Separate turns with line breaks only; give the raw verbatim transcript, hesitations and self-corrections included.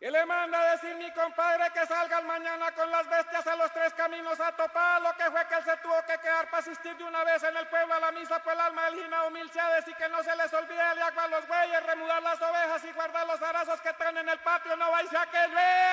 Y le manda a decir mi compadre que salgan mañana con las bestias a los tres caminos a topar, lo que fue que él se tuvo que quedar para asistir de una vez en el pueblo a la misa, pues el alma del jinao mil se ha de decir que no se les olvide darle agua a los bueyes, remudar las ovejas y guardar los arazos que están en el patio, no vais a que llueva.